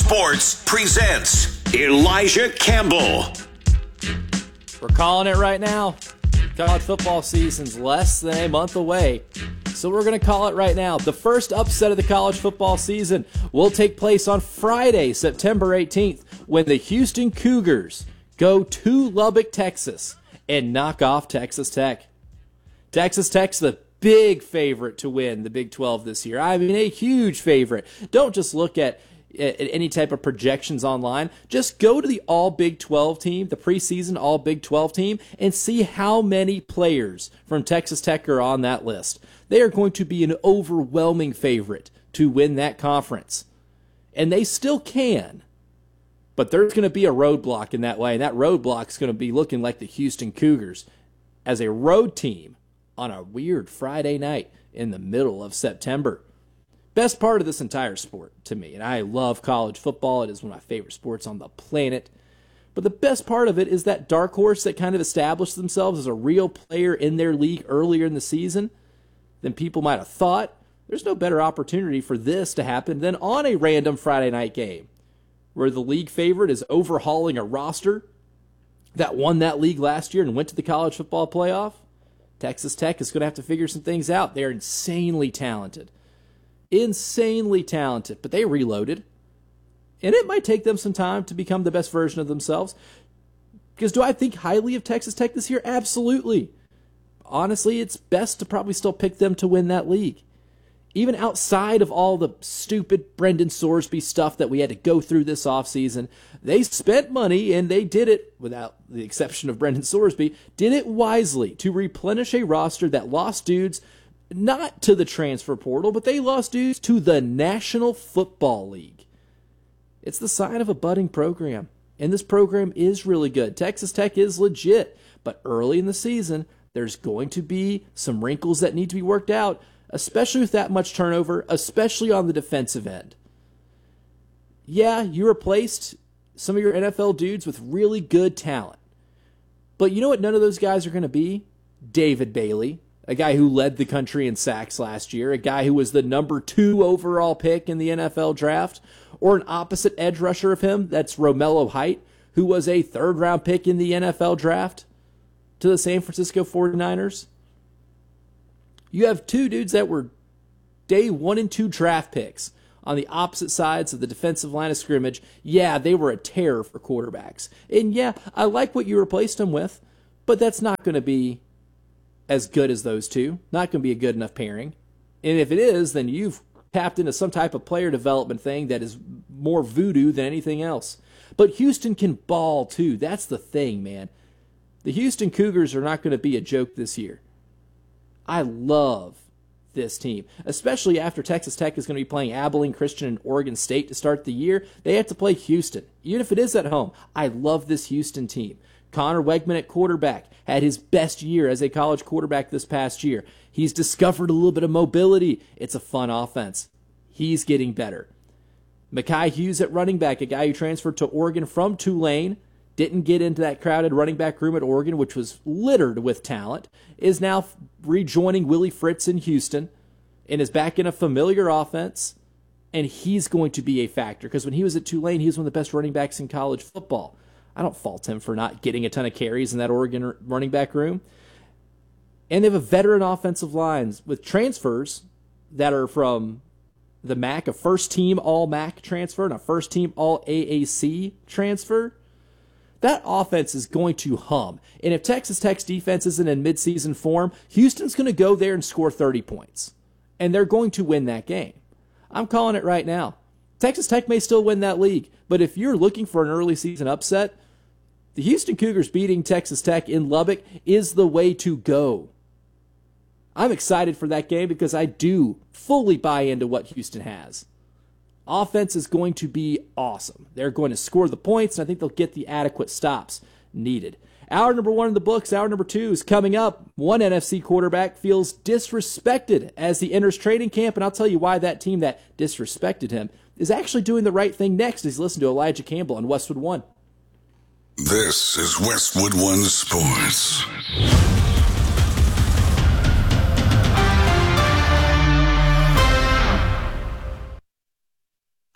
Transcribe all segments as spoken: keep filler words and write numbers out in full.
Sports presents Elijah Campbell. We're calling it right now. College football season's less than a month away, so we're going to call it right now. The first upset of the college football season will take place on Friday, September eighteenth, when the Houston Cougars go to Lubbock, Texas, and knock off Texas Tech. Texas Tech's the big favorite to win the Big twelve this year. I mean, a huge favorite. Don't just look at, at any type of projections online. Just go to the all Big twelve team, the preseason all Big twelve team, and see how many players from Texas Tech are on that list. They are going to be an overwhelming favorite to win that conference. And they still can. But there's going to be a roadblock in that way, and that roadblock is going to be looking like the Houston Cougars as a road team on a weird Friday night in the middle of September. Best part of this entire sport to me, and I love college football. It is one of my favorite sports on the planet. But the best part of it is that dark horse that kind of established themselves as a real player in their league earlier in the season than people might have thought. There's no better opportunity for this to happen than on a random Friday night game where the league favorite is overhauling a roster that won that league last year and went to the college football playoff. Texas Tech is going to have to figure some things out. They're insanely talented. Insanely talented, but they reloaded. And it might take them some time to become the best version of themselves. Because do I think highly of Texas Tech this year? Absolutely. Honestly, it's best to probably still pick them to win that league. Even outside of all the stupid Brendan Sorsby stuff that we had to go through this offseason, they spent money, and they did it, without the exception of Brendan Sorsby, did it wisely to replenish a roster that lost dudes not to the transfer portal, but they lost dudes to the National Football League. It's the sign of a budding program, and this program is really good. Texas Tech is legit, but early in the season, there's going to be some wrinkles that need to be worked out, especially with that much turnover, especially on the defensive end. Yeah, you replaced some of your N F L dudes with really good talent. But you know what none of those guys are going to be? David Bailey, a guy who led the country in sacks last year, a guy who was the number two overall pick in the N F L draft, or an opposite edge rusher of him, that's Romello Height, who was a third-round pick in the N F L draft to the San Francisco forty-niners. You have two dudes that were day one and two draft picks on the opposite sides of the defensive line of scrimmage. Yeah, they were a terror for quarterbacks. And yeah, I like what you replaced them with, but that's not going to be as good as those two. Not going to be a good enough pairing. And if it is, then you've tapped into some type of player development thing that is more voodoo than anything else. But Houston can ball too. That's the thing, man. The Houston Cougars are not going to be a joke this year. I love this team, especially after Texas Tech is going to be playing Abilene Christian and Oregon State to start the year. They have to play Houston, even if it is at home. I love this Houston team. Connor Wegman at quarterback had his best year as a college quarterback this past year. He's discovered a little bit of mobility. It's a fun offense. He's getting better. Mekhi Hughes at running back, a guy who transferred to Oregon from Tulane, didn't get into that crowded running back room at Oregon, which was littered with talent, is now rejoining Willie Fritz in Houston and is back in a familiar offense, and he's going to be a factor because when he was at Tulane, he was one of the best running backs in college football. I don't fault him for not getting a ton of carries in that Oregon running back room. And they have a veteran offensive lines with transfers that are from the M A C, a first-team All-M A C transfer and a first-team All-A A C transfer. That offense is going to hum. And if Texas Tech's defense isn't in midseason form, Houston's going to go there and score thirty points. And they're going to win that game. I'm calling it right now. Texas Tech may still win that league, but if you're looking for an early season upset, the Houston Cougars beating Texas Tech in Lubbock is the way to go. I'm excited for that game because I do fully buy into what Houston has. Offense is going to be awesome. They're going to score the points, and I think they'll get the adequate stops needed. Hour number one in the books. Hour number two is coming up. One N F C quarterback feels disrespected as he enters training camp, and I'll tell you why that team that disrespected him is actually doing the right thing next as you listen to Elijah Campbell on Westwood One. This is Westwood One Sports.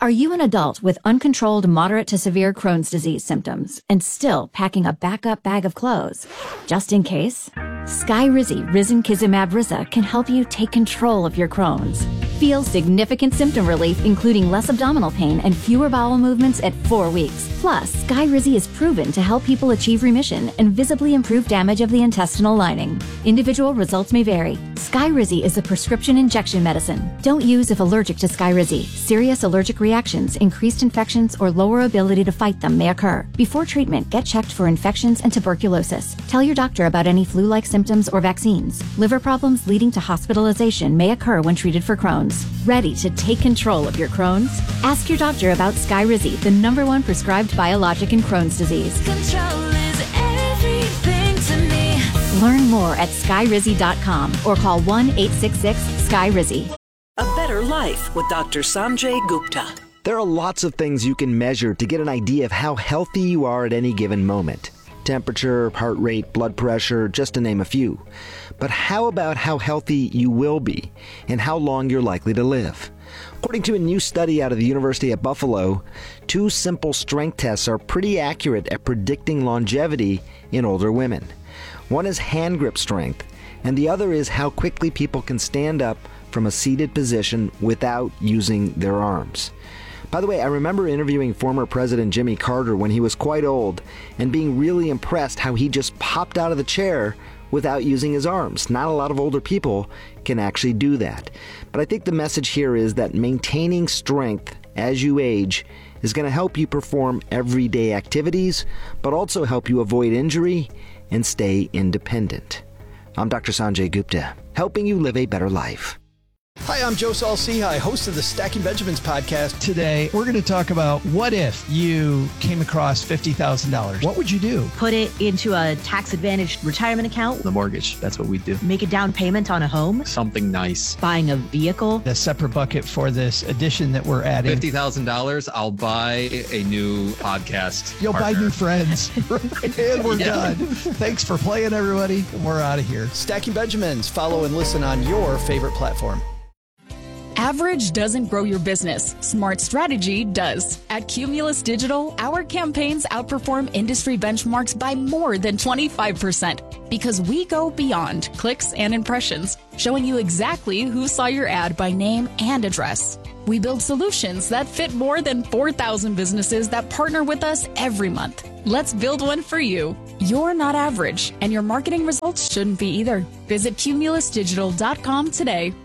Are you an adult with uncontrolled moderate to severe Crohn's disease symptoms and still packing a backup bag of clothes? Just in case, Skyrizi Risankizumab Riza can help you take control of your Crohn's. Feel significant symptom relief, including less abdominal pain and fewer bowel movements at four weeks. Plus, Skyrizi is proven to help people achieve remission and visibly improve damage of the intestinal lining. Individual results may vary. Skyrizi is a prescription injection medicine. Don't use if allergic to Skyrizi. Serious allergic reactions, increased infections, or lower ability to fight them may occur. Before treatment, get checked for infections and tuberculosis. Tell your doctor about any flu-like symptoms or vaccines. Liver problems leading to hospitalization may occur when treated for Crohn's. Ready to take control of your Crohn's? Ask your doctor about Skyrizi, the number one prescribed biologic in Crohn's disease. Control is everything to me. Learn more at skyrizi dot com or call one eight six six sky rizi. A Better Life with Doctor Sanjay Gupta. There are lots of things you can measure to get an idea of how healthy you are at any given moment. Temperature, heart rate, blood pressure, just to name a few. But how about how healthy you will be and how long you're likely to live? According to a new study out of the University at Buffalo, two simple strength tests are pretty accurate at predicting longevity in older women. One is hand grip strength, and the other is how quickly people can stand up from a seated position without using their arms. By the way, I remember interviewing former President Jimmy Carter when he was quite old and being really impressed how he just popped out of the chair without using his arms. Not a lot of older people can actually do that. But I think the message here is that maintaining strength as you age is going to help you perform everyday activities, but also help you avoid injury and stay independent. I'm Doctor Sanjay Gupta, helping you live a better life. Hi, I'm Joe Saul-Sehy, host of the Stacking Benjamins podcast. Today, we're going to talk about what if you came across fifty thousand dollars. What would you do? Put it into a tax-advantaged retirement account. The mortgage, that's what we do. Make a down payment on a home. Something nice. Buying a vehicle. A separate bucket for this addition that we're adding. fifty thousand dollars, I'll buy a new podcast You'll partner. buy new friends. And we're Yeah. done. Thanks for playing, everybody. We're out of here. Stacking Benjamins. Follow and listen on your favorite platform. Average doesn't grow your business. Smart strategy does. At Cumulus Digital, our campaigns outperform industry benchmarks by more than twenty-five percent because we go beyond clicks and impressions, showing you exactly who saw your ad by name and address. We build solutions that fit more than four thousand businesses that partner with us every month. Let's build one for you. You're not average, and your marketing results shouldn't be either. Visit cumulus digital dot com today.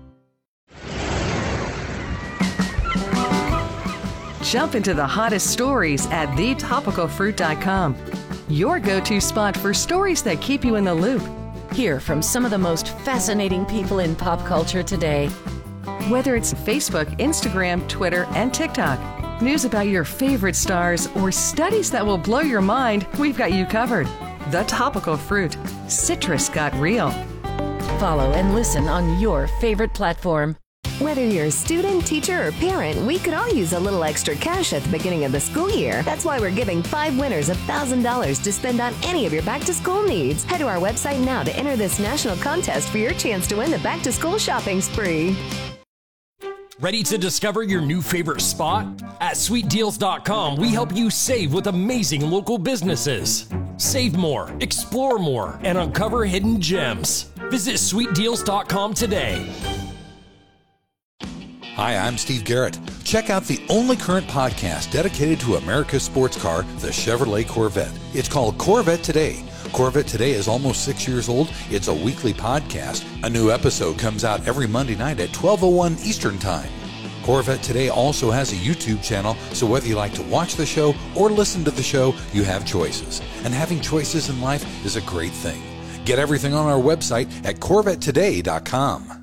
Jump into the hottest stories at the topical fruit dot com. Your go-to spot for stories that keep you in the loop. Hear from some of the most fascinating people in pop culture today. Whether it's Facebook, Instagram, Twitter, and TikTok, news about your favorite stars, or studies that will blow your mind, we've got you covered. The Topical Fruit. Citrus got real. Follow and listen on your favorite platform. Whether you're a student, teacher, or parent, we could all use a little extra cash at the beginning of the school year. That's why we're giving five winners one thousand dollars to spend on any of your back-to-school needs. Head to our website now to enter this national contest for your chance to win the back-to-school shopping spree. Ready to discover your new favorite spot? At sweet deals dot com, we help you save with amazing local businesses. Save more, explore more, and uncover hidden gems. Visit sweet deals dot com today. Hi, I'm Steve Garrett. Check out the only current podcast dedicated to America's sports car, the Chevrolet Corvette. It's called Corvette Today. Corvette Today is almost six years old. It's a weekly podcast. A new episode comes out every Monday night at twelve oh one Eastern Time. Corvette Today also has a YouTube channel, so whether you like to watch the show or listen to the show, you have choices. And having choices in life is a great thing. Get everything on our website at corvette today dot com.